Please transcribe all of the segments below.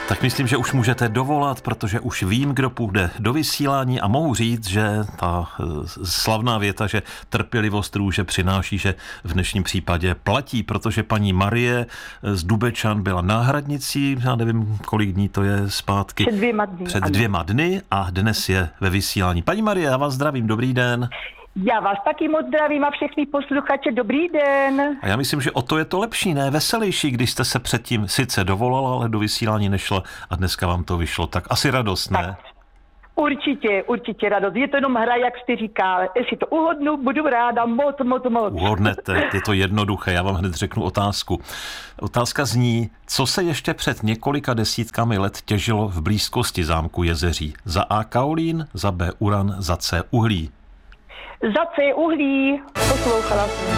Tak myslím, že už můžete dovolat, protože už vím, kdo půjde do vysílání a mohu říct, že ta slavná věta, že trpělivost růže přináší, že v dnešním případě platí, protože paní Marie z Dubečan byla náhradnicí, já nevím, kolik dní to je zpátky. Před 2 dny a dnes je ve vysílání. Paní Marie, já vás zdravím, dobrý den. Já vás taky moc zdravím a všechny posluchače, dobrý den. A já myslím, že o to je to lepší, ne veselější, když jste se předtím sice dovolala, ale do vysílání nešla a dneska vám to vyšlo. Tak asi radost, ne? Tak, určitě radost. Je to jenom hra, jak jste říkal. Jestli to uhodnu, budu ráda moc. Uhodnete, je to jednoduché, já vám hned řeknu otázku. Otázka zní, co se ještě před několika desítkami let těžilo v blízkosti zámku Jezeří? Za A kaolín, za B uran, za C uhlí. Za C uhlí, poslouchala jsem.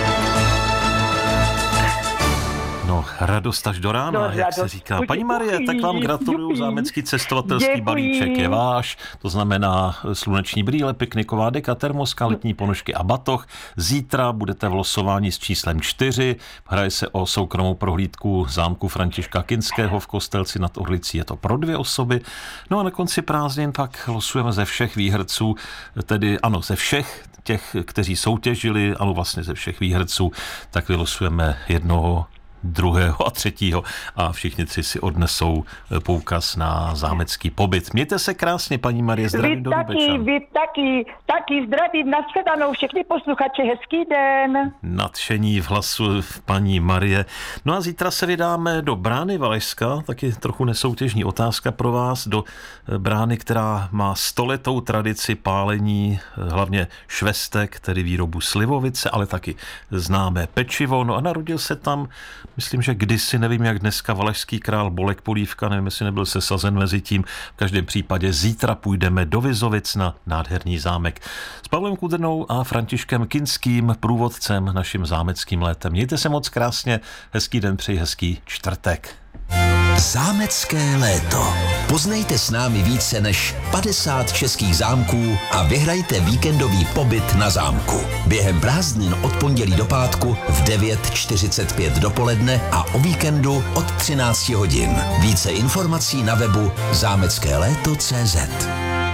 No, radost až do rána, jak se říká. Paní Marie, tak vám gratuluju, zámecký cestovatelský balíček je váš, to znamená sluneční brýle, pikniková deka, termoska, letní ponožky a batoh. Zítra budete v losování s číslem 4, hraje se o soukromou prohlídku zámku Františka Kinského v Kostelci nad Orlicí, je to pro 2 osoby. No a na konci prázdnin pak losujeme ze všech výherců, tedy ano, ze všech těch, kteří soutěžili, ano vlastně ze všech výherců, tak vylosujeme jednoho, 2. a 3. a všichni 3 si odnesou poukaz na zámecký pobyt. Mějte se krásně, paní Marie, zdravím do Dubečan. Vy taky zdravím, nashledanou všechny posluchače, hezký den. Nadšení v hlasu paní Marie. No a zítra se vydáme do Brány Valašska, taky trochu nesoutěžní otázka pro vás, do Brány, která má 100letou tradici pálení, hlavně švestek, tedy výrobu slivovice, ale taky známé pečivo. No a narodil se tam, myslím, že kdysi, nevím jak dneska, valašský král Bolek Polívka, nevím, jestli nebyl sesazen mezi tím. V každém případě zítra půjdeme do Vizovic na nádherný zámek s Pavlem Kudrnou a Františkem Kinským, průvodcem naším zámeckým létem. Mějte se moc krásně, hezký den, přeji hezký čtvrtek. Zámecké léto. Poznejte s námi více než 50 českých zámků a vyhrajte víkendový pobyt na zámku. Během prázdnin od pondělí do pátku v 9:45 dopoledne a o víkendu od 13 hodin. Více informací na webu zameckéléto.cz.